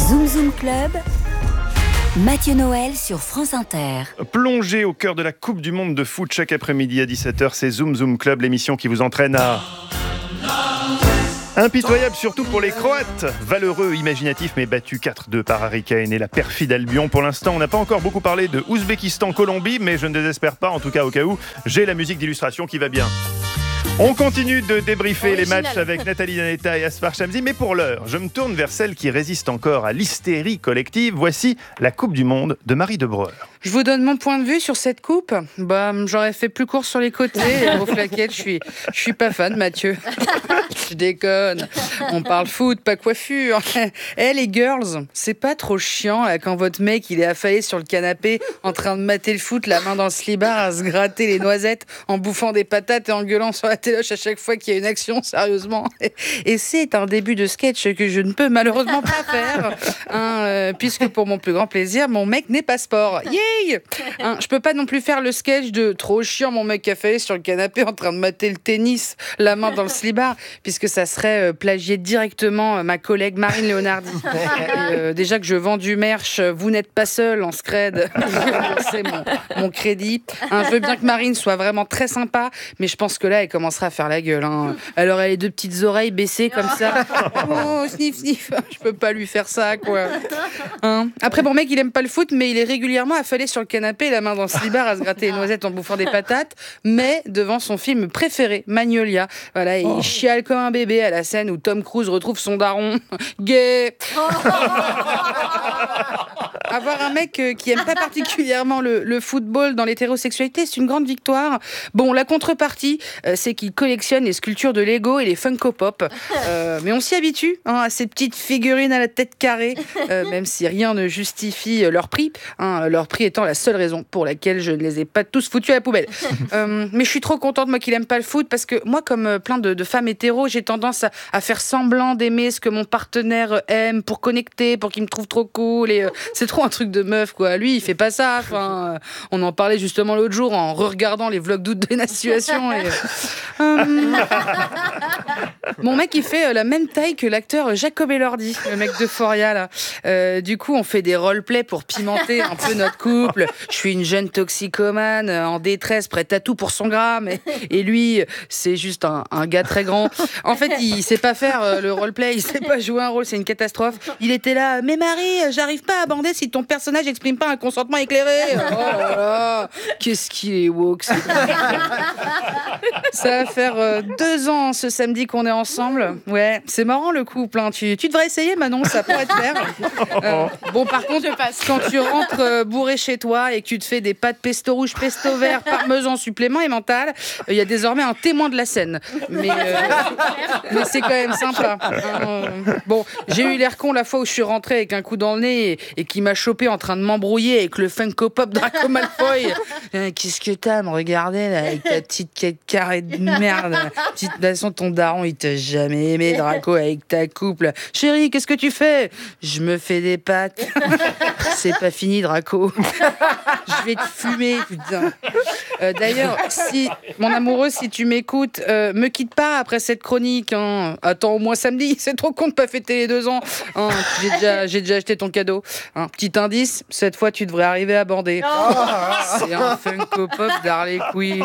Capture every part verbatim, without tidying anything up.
Zoom Zoom Club, Mathieu Noël sur France Inter. Plongé au cœur de la Coupe du Monde de foot chaque après-midi à dix-sept heures, c'est Zoom Zoom Club, l'émission qui vous entraîne à... Impitoyable surtout pour les Croates, valeureux, imaginatifs mais battus quatre deux par Harry Kane et la perfide Albion. Pour l'instant, on n'a pas encore beaucoup parlé de Ouzbékistan-Colombie, mais je ne désespère pas, en tout cas au cas où, j'ai la musique d'illustration qui va bien. On continue de débriefer Original. les matchs avec Nathalie Danetta et Asfar Chamzi, mais pour l'heure, je me tourne vers celle qui résiste encore à l'hystérie collective. Voici la Coupe du Monde de Marie de Breur. Je vous donne mon point de vue sur cette coupe. Bah, j'aurais fait plus court sur les côtés. Aux flaquettes, je suis, je suis pas fan, Mathieu. Je déconne. On parle foot, pas coiffure. Eh, les girls, c'est pas trop chiant là, quand votre mec il est affalé sur le canapé en train de mater le foot, la main dans le slibard, à se gratter les noisettes, en bouffant des patates et en gueulant sur la téloche à chaque fois qu'il y a une action, sérieusement. Et c'est un début de sketch que je ne peux malheureusement pas faire, hein, euh, puisque pour mon plus grand plaisir, mon mec n'est pas sport. Yeah. Hein, je peux pas non plus faire le sketch de trop chiant mon mec affalé sur le canapé en train de mater le tennis, la main dans le slibard, puisque ça serait euh, plagier directement euh, ma collègue Marine Léonardi. euh, déjà que je vends du merch, vous n'êtes pas seul en scred, c'est mon, mon crédit. Hein, je veux bien que Marine soit vraiment très sympa, mais je pense que là elle commencera à faire la gueule. Hein. Elle aurait les deux petites oreilles baissées comme ça. Oh, sniff sniff, je peux pas lui faire ça quoi. Hein. Après mon mec il aime pas le foot, mais il est régulièrement affalé sur le canapé, la main dans le slibard, à se gratter les noisettes en bouffant des patates, mais devant son film préféré, Magnolia. Voilà, il oh. chiale comme un bébé à la scène où Tom Cruise retrouve son daron. Gay. Avoir un mec qui aime pas particulièrement le, le football dans l'hétérosexualité, c'est une grande victoire. Bon, la contrepartie, euh, c'est qu'il collectionne les sculptures de Lego et les Funko Pop. Euh, mais on s'y habitue hein, à ces petites figurines à la tête carrée, euh, même si rien ne justifie leur prix. Hein, leur prix étant la seule raison pour laquelle je ne les ai pas tous foutus à la poubelle. Euh, mais je suis trop contente, moi, qu'il aime pas le foot, parce que moi, comme plein de, de femmes hétéros, j'ai tendance à, à faire semblant d'aimer ce que mon partenaire aime pour connecter, pour qu'il me trouve trop cool. Et euh, c'est trop un truc de meuf, quoi. Lui, il fait pas ça. Enfin, euh, on en parlait justement l'autre jour en re-regardant les vlogs d'août de la situation. Et, euh, mon mec, il fait euh, la même taille que l'acteur Jacob Elordi, le mec d'Euphoria, là. Euh, du coup, on fait des roleplays pour pimenter un peu notre couple. Je suis une jeune toxicomane en détresse, prête à tout pour son gramme. Et, et lui, c'est juste un, un gars très grand. En fait, il sait pas faire euh, le roleplay, il sait pas jouer un rôle, c'est une catastrophe. Il était là, mais Marie, j'arrive pas à bander si ton personnage exprime pas un consentement éclairé. Oh là là, qu'est-ce qu'il est woke. C'est... Ça va faire euh, deux ans ce samedi qu'on est ensemble. Ouais, c'est marrant le couple. Hein. Tu, tu devrais essayer, Manon, ça pourrait te faire. Euh, bon, par contre, quand tu rentres euh, bourré chez toi et que tu te fais des pâtes pesto rouge, pesto vert, parmesan supplément et mental, il euh, y a désormais un témoin de la scène. Mais, euh, mais c'est quand même sympa. Euh, bon, j'ai eu l'air con la fois où je suis rentrée avec un coup dans le nez et, et qui m'a chopé en train de m'embrouiller avec le Funko Pop Draco Malfoy. Euh, qu'est-ce que t'as à me regarder là, avec ta petite quête carrée de merde. De toute façon, ton daron, il t'a jamais aimé, Draco, avec ta couple. Chérie, qu'est-ce que tu fais? Je me fais des pâtes. C'est pas fini, Draco. Je vais te fumer, putain. Euh, d'ailleurs, si mon amoureux, si tu m'écoutes, euh, me quitte pas après cette chronique. Hein. Attends au moins samedi. C'est trop con de pas fêter les deux ans. Hein. J'ai déjà, j'ai déjà acheté ton cadeau. Hein. Petit indice, cette fois, tu devrais arriver à bander. Oh. C'est un Funko Pop d'Harley Quinn.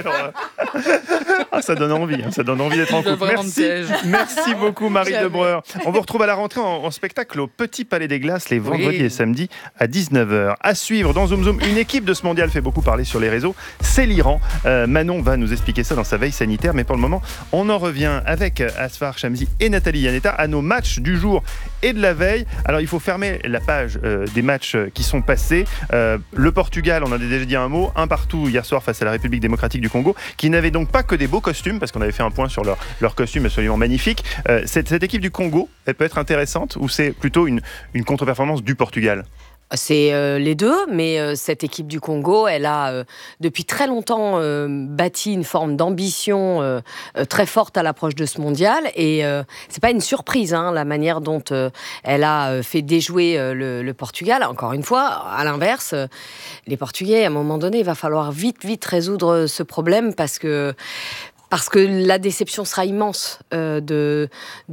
Ah, ça donne envie. Hein. Ça donne envie d'être en couple. Merci, merci beaucoup, Marie Jamais. de Breur. On vous retrouve à la rentrée en, en spectacle au Petit Palais des Glaces les vendredis oui. et samedis à dix-neuf heures. À suivre dans Zoom Zoom, une équipe de ce mondial fait beaucoup parler sur les réseaux, c'est l'Iran. Euh, Manon va nous expliquer ça dans sa veille sanitaire, mais pour le moment, on en revient avec Asfar Chamzi et Nathalie Danetta à nos matchs du jour et de la veille. Alors, il faut fermer la page euh, des matchs qui sont passés. Euh, le Portugal, on en a déjà dit un mot, un partout hier soir face à la République démocratique du Congo, qui n'avait donc pas que des beaux costumes, parce qu'on avait fait un point sur leur, leur costume absolument magnifique. Euh, cette, cette équipe du Congo, elle peut être intéressante ou c'est plutôt une, une contre-performance du Portugal ? C'est euh, les deux, mais euh, cette équipe du Congo, elle a euh, depuis très longtemps euh, bâti une forme d'ambition euh, euh, très forte à l'approche de ce mondial. Et euh, c'est pas une surprise, hein, la manière dont euh, elle a euh, fait déjouer euh, le, le Portugal. Encore une fois, à l'inverse, euh, les Portugais, à un moment donné, il va falloir vite, vite résoudre ce problème parce que parce que la déception sera immense euh, de de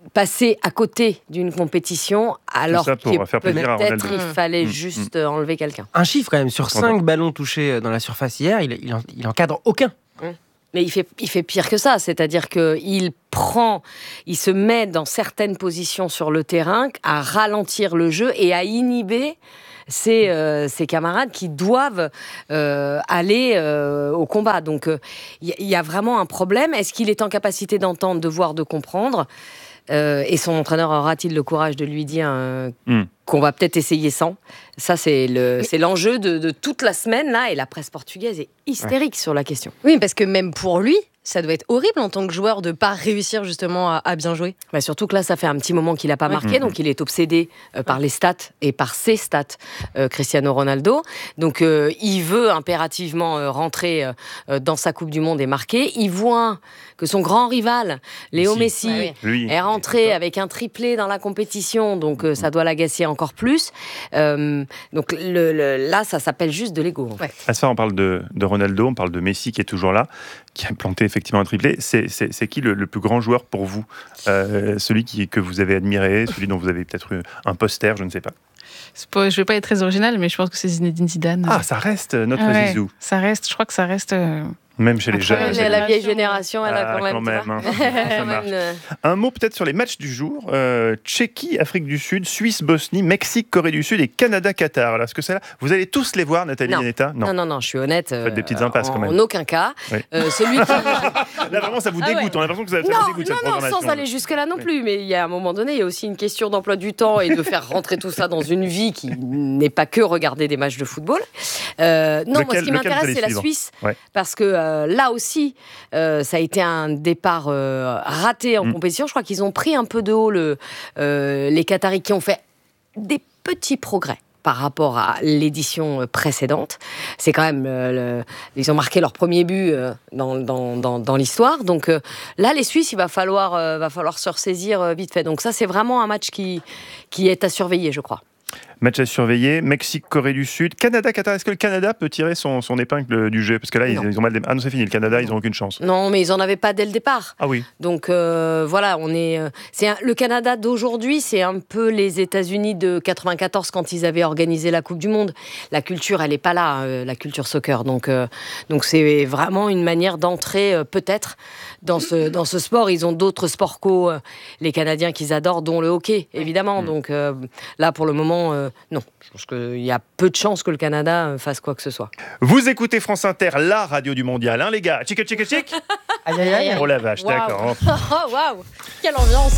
passer à côté d'une compétition alors ça, pour que faire plaisir à peut-être Ronaldo. il fallait Mmh. juste mmh. enlever quelqu'un. Un chiffre quand même, sur cinq ballons touchés dans la surface hier, il, il, en, il encadre aucun. Mmh. Mais il fait, il fait pire que ça, c'est-à-dire qu'il prend, il se met dans certaines positions sur le terrain à ralentir le jeu et à inhiber ses, euh, ses camarades qui doivent euh, aller euh, au combat. Donc il euh, y, y a vraiment un problème. Est-ce qu'il est en capacité d'entendre, de voir, de comprendre ? Euh, et son entraîneur aura-t-il le courage de lui dire euh, mm. qu'on va peut-être essayer sans ? Ça, c'est, le, c'est l'enjeu de, de toute la semaine, là, et la presse portugaise est hystérique ouais. sur la question. Oui, parce que même pour lui, ça doit être horrible en tant que joueur de ne pas réussir justement à, à bien jouer. Bah surtout que là, ça fait un petit moment qu'il n'a pas ouais. marqué, mmh. donc il est obsédé euh, par les stats et par ses stats, euh, Cristiano Ronaldo. Donc euh, il veut impérativement euh, rentrer euh, dans sa Coupe du Monde et marquer. Il voit que son grand rival, Léo Messi, Messi ouais, oui. est rentré avec un triplé dans la compétition, donc euh, ça doit l'agacer encore plus. Euh, donc le, le, là, ça s'appelle juste de l'ego. Ouais. À ça, on parle de, de Ronaldo, on parle de Messi qui est toujours là, qui a planté effectivement un triplé. C'est, c'est, c'est qui le, le plus grand joueur pour vous ? euh, Celui qui, que vous avez admiré, celui dont vous avez peut-être eu un poster, je ne sais pas. Pas, je ne vais pas être très original, mais je pense que c'est Zinedine Zidane. Ah, ça reste notre ah ouais, Zizou. Ça reste, je crois que ça reste... Euh... Même chez les jeunes. La, la vieille génération, elle ah, a quand même. Quand même hein. Ça marche. Un mot peut-être sur les matchs du jour. Euh, Tchéquie, Afrique du Sud, Suisse, Bosnie, Mexique, Corée du Sud et Canada, Qatar. Alors, est-ce que c'est là ? Vous allez tous les voir, Nathalie Yanetta ? Non. non, non, non, je suis honnête. Faites des petites impasses en, quand même. En aucun cas. Oui. Euh, celui qui... Là, vraiment, ça vous dégoûte. Ah ouais. On a l'impression que ça, ça non, vous dégoûte non, cette non, programmation. Sans aller jusque-là non plus. Mais il y a un moment donné, il y a aussi une question d'emploi du temps et de faire rentrer tout ça dans une vie qui n'est pas que regarder des matchs de football. Euh, non, lequel, moi, ce qui m'intéresse, c'est la Suisse. Ouais. Parce que euh, là aussi, Euh, ça a été un départ euh, raté en mmh. compétition. Je crois qu'ils ont pris un peu de haut le, euh, les Qataris qui ont fait des petits progrès par rapport à l'édition précédente. C'est quand même... Euh, le, ils ont marqué leur premier but euh, dans, dans, dans, dans l'histoire. Donc euh, là, les Suisses, il va falloir, euh, va falloir se ressaisir euh, vite fait. Donc ça, c'est vraiment un match qui, qui est à surveiller, je crois. Match à surveiller, Mexique, Corée du Sud, Canada, Qatar. Est-ce que le Canada peut tirer son, son épingle du jeu ? Parce que là, ils, ils ont mal... Ah non, c'est fini, le Canada, ils n'ont aucune chance. Non, mais ils n'en avaient pas dès le départ. Ah oui. Donc euh, voilà, on est... C'est un... Le Canada d'aujourd'hui, c'est un peu les États-Unis de quatre-vingt-quatorze quand ils avaient organisé la Coupe du Monde. La culture, elle n'est pas là, euh, la culture soccer. Donc, euh, donc c'est vraiment une manière d'entrer, euh, peut-être, dans ce, dans ce sport. Ils ont d'autres sports co, euh, les Canadiens qu'ils adorent, dont le hockey, évidemment. Mmh. Donc euh, là, pour le moment... Euh, Non, je pense qu'il y a peu de chances que le Canada fasse quoi que ce soit. Vous écoutez France Inter, la radio du mondial, hein les gars ? Tchic, tchic, tchic. Aïe, aïe, aïe. Oh la vache, wow. D'accord. Oh, waouh, quelle ambiance.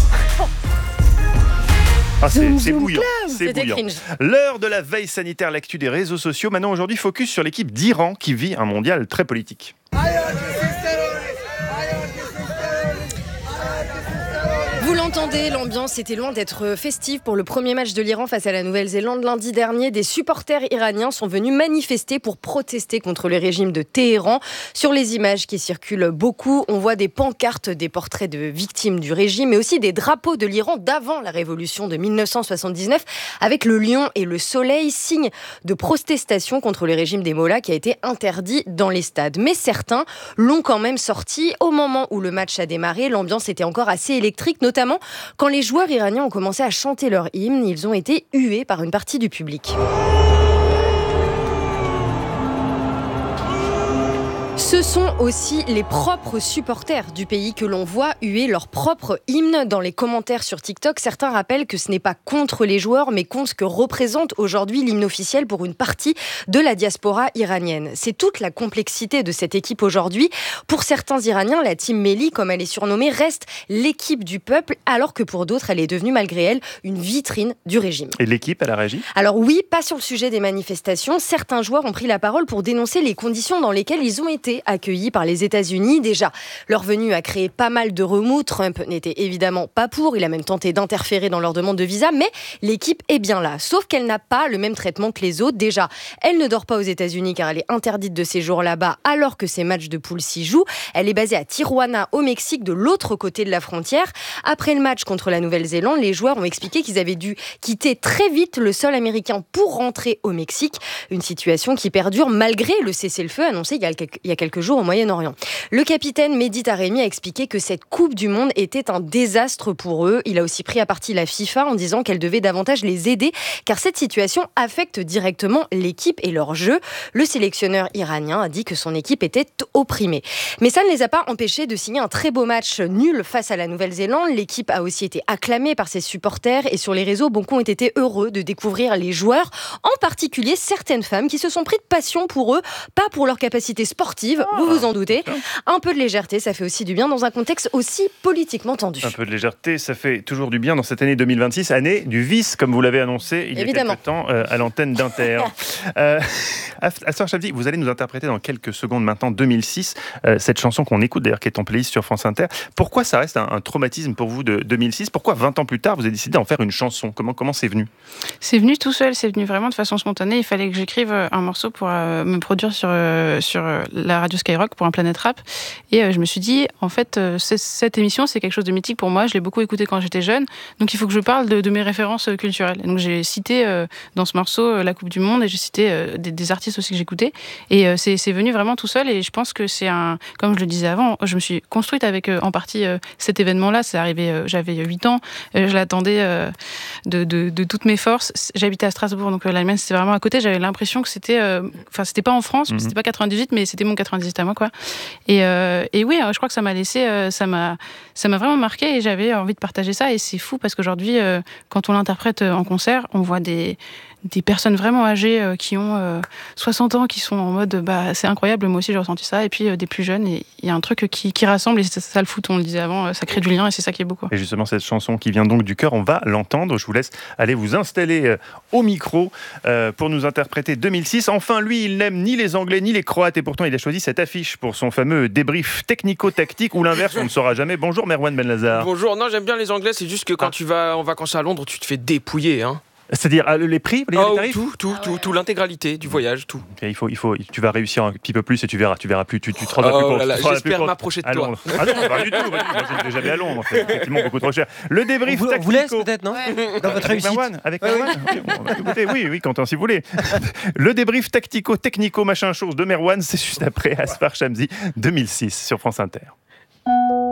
Ah, c'est, c'est bouillant, c'est C'était bouillant. Cringe. L'heure de la veille sanitaire, l'actu des réseaux sociaux. Maintenant, aujourd'hui, focus sur l'équipe d'Iran qui vit un mondial très politique. Vous l'entendez, l'ambiance était loin d'être festive pour le premier match de l'Iran face à la Nouvelle-Zélande lundi dernier. Des supporters iraniens sont venus manifester pour protester contre le régime de Téhéran. Sur les images qui circulent beaucoup, on voit des pancartes, des portraits de victimes du régime, mais aussi des drapeaux de l'Iran d'avant la révolution de dix-neuf cent soixante-dix-neuf, avec le lion et le soleil, signe de protestation contre le régime des mollahs qui a été interdit dans les stades. Mais certains l'ont quand même sorti. Au moment où le match a démarré, l'ambiance était encore assez électrique, notamment Notamment quand les joueurs iraniens ont commencé à chanter leur hymne, ils ont été hués par une partie du public. Ce sont aussi les propres supporters du pays que l'on voit huer leur propre hymne. Dans les commentaires sur TikTok, certains rappellent que ce n'est pas contre les joueurs, mais contre ce que représente aujourd'hui l'hymne officiel pour une partie de la diaspora iranienne. C'est toute la complexité de cette équipe aujourd'hui. Pour certains Iraniens, la Team Melli, comme elle est surnommée, reste l'équipe du peuple, alors que pour d'autres, elle est devenue, malgré elle, une vitrine du régime. Et l'équipe, elle a réagi ? Alors oui, pas sur le sujet des manifestations. Certains joueurs ont pris la parole pour dénoncer les conditions dans lesquelles ils ont été accueillis par les États-Unis. Déjà, leur venue a créé pas mal de remous. Trump n'était évidemment pas pour. Il a même tenté d'interférer dans leur demande de visa. Mais l'équipe est bien là. Sauf qu'elle n'a pas le même traitement que les autres. Déjà, elle ne dort pas aux États-Unis car elle est interdite de séjour là-bas alors que ses matchs de poule s'y jouent. Elle est basée à Tijuana, au Mexique, de l'autre côté de la frontière. Après le match contre la Nouvelle-Zélande, les joueurs ont expliqué qu'ils avaient dû quitter très vite le sol américain pour rentrer au Mexique. Une situation qui perdure malgré le cessez-le-feu annoncé il y a quelques quelques jours au Moyen-Orient. Le capitaine Mehdi Taremi a expliqué que cette Coupe du Monde était un désastre pour eux. Il a aussi pris à partie la FIFA en disant qu'elle devait davantage les aider car cette situation affecte directement l'équipe et leur jeu. Le sélectionneur iranien a dit que son équipe était opprimée. Mais ça ne les a pas empêchés de signer un très beau match nul face à la Nouvelle-Zélande. L'équipe a aussi été acclamée par ses supporters et sur les réseaux, beaucoup ont été heureux de découvrir les joueurs, en particulier certaines femmes qui se sont pris de passion pour eux, pas pour leur capacité sportive, vous vous en doutez. Un peu de légèreté, ça fait aussi du bien dans un contexte aussi politiquement tendu. Un peu de légèreté, ça fait toujours du bien dans cette année deux mille vingt-six, année du vice, comme vous l'avez annoncé il y a Évidemment. quelques temps euh, à l'antenne d'Inter. euh, Asfar Chabdi, vous allez nous interpréter dans quelques secondes maintenant, deux mille six, euh, cette chanson qu'on écoute d'ailleurs, qui est en playlist sur France Inter. Pourquoi ça reste un, un traumatisme pour vous de deux mille six ? Pourquoi vingt ans plus tard, vous avez décidé d'en faire une chanson ? Comment, comment c'est venu ? C'est venu tout seul, c'est venu vraiment de façon spontanée. Il fallait que j'écrive un morceau pour euh, me produire sur, euh, sur la radio Skyrock pour un Planète Rap. Et euh, je me suis dit, en fait, euh, cette émission, c'est quelque chose de mythique pour moi. Je l'ai beaucoup écoutée quand j'étais jeune. Donc il faut que je parle de, de mes références culturelles. Et donc j'ai cité euh, dans ce morceau euh, la Coupe du Monde et j'ai cité euh, des, des artistes aussi que j'écoutais. Et euh, c'est, c'est venu vraiment tout seul. Et je pense que c'est un... Comme je le disais avant, je me suis construite avec euh, en partie euh, cet événement-là. C'est arrivé, euh, j'avais huit ans. Euh, je l'attendais euh, de, de, de toutes mes forces. J'habitais à Strasbourg, donc euh, l'Allemagne, c'était vraiment à côté. J'avais l'impression que c'était... Enfin, euh, c'était pas en France, mm-hmm. c'était pas quatre-vingt-dix-huit, mais c'était mon quatre-vingt-dix-huit à moi, quoi. Et, euh, et oui, je crois que ça m'a laissé... Euh, ça, m'a, ça m'a vraiment marqué et j'avais envie de partager ça. Et c'est fou parce qu'aujourd'hui, euh, quand on l'interprète en concert, on voit des... des personnes vraiment âgées euh, qui ont euh, soixante ans, qui sont en mode bah, c'est incroyable, moi aussi j'ai ressenti ça, et puis euh, des plus jeunes, et il y a un truc qui, qui rassemble, et c'est ça le foot, on le disait avant, euh, ça crée du lien, et c'est ça qui est beau, quoi. Et justement, cette chanson qui vient donc du cœur, on va l'entendre. Je vous laisse aller vous installer euh, au micro euh, pour nous interpréter deux mille six. Enfin, lui, il n'aime ni les Anglais ni les Croates, et pourtant il a choisi cette affiche pour son fameux débrief technico-tactique, ou l'inverse, on ne saura jamais. Bonjour Merwan Benlazar. Bonjour, non, j'aime bien les Anglais, c'est juste que quand ah. tu vas en vacances à Londres, tu te fais dépouiller, hein. C'est-à-dire les prix, les, oh, les tarifs, tout, tout, ah ouais. tout, tout, l'intégralité du voyage, tout. Okay, il faut, il faut, tu vas réussir un petit peu plus et tu verras, tu verras plus, tu, tu te rendras oh, plus compte. Là, là, j'espère m'approcher de toi. Ah non, pas du tout. Moi, je n'ai jamais à Londres. C'est effectivement beaucoup trop cher. Le débrief vous, tactico. Vous laisse peut-être, non ouais. Dans votre réussite. Marwan, avec Merwan. Oui, bon, écoutez, oui, oui, Quentin, si vous voulez. Le débrief tactico, technico, machin chose de Merwan, c'est juste après Asfar Shamsi, deux mille six sur France Inter.